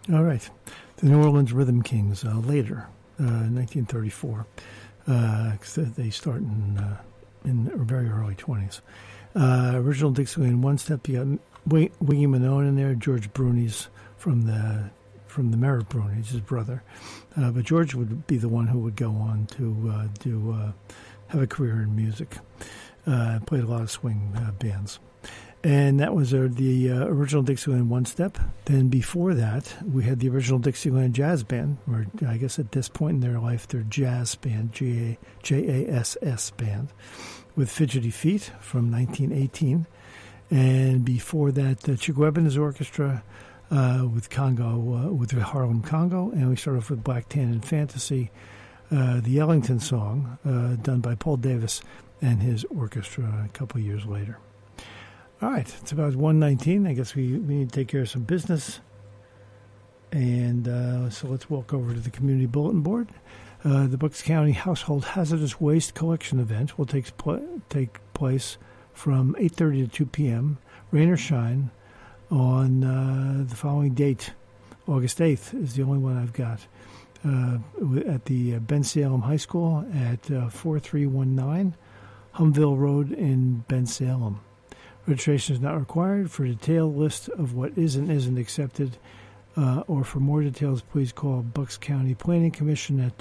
All right. The New Orleans Rhythm Kings, later, 1934. They start in very early 20s. Original Dixieland one-step. You got Wiggy Manone in there, George Bruni's from the Merritt Bruni's, his brother. But George would be the one who would go on to have a career in music. Played a lot of swing bands. And that was the original Dixieland one-step. Then before that, we had the original Dixieland jazz band, or I guess at this point in their life, their jazz band, J-A-S-S band, with Fidgety Feet from 1918. And before that, the Chick Evans Orchestra with Congo, with the Harlem Congo. And we start off with Black Tan and Fantasy, the Ellington song, done by Paul Davis and his orchestra a couple of years later. All right, it's about 1:19. I guess we need to take care of some business. And so let's walk over to the community bulletin board. The Bucks County Household Hazardous Waste Collection event will take place from 8:30 to 2 p.m., rain or shine, on the following date. August 8th is the only one I've got. At the Bensalem High School at 4319 Humville Road in Bensalem. Registration is not required. For a detailed list of what is and isn't accepted, or for more details, please call Bucks County Planning Commission at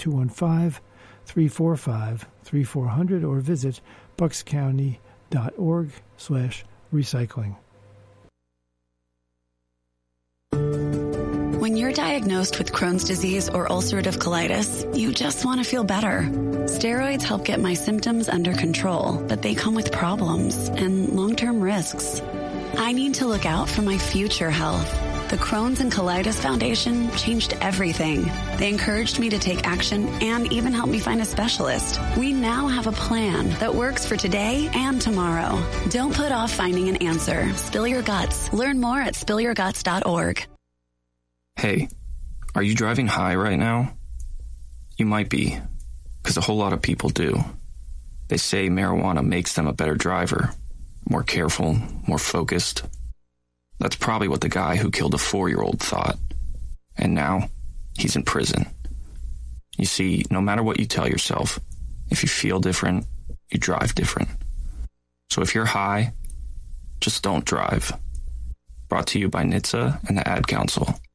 215-345-3400 or visit buckscounty.org/recycling. When you're diagnosed with Crohn's disease or ulcerative colitis, you just want to feel better. Steroids help get my symptoms under control, but they come with problems and long-term risks. I need to look out for my future health. The Crohn's and Colitis Foundation changed everything. They encouraged me to take action and even helped me find a specialist. We now have a plan that works for today and tomorrow. Don't put off finding an answer. Spill your guts. Learn more at spillyourguts.org. Hey, are you driving high right now? You might be, because a whole lot of people do. They say marijuana makes them a better driver, more careful, more focused. That's probably what the guy who killed a 4-year-old thought. And now, he's in prison. You see, no matter what you tell yourself, if you feel different, you drive different. So if you're high, just don't drive. Brought to you by NHTSA and the Ad Council.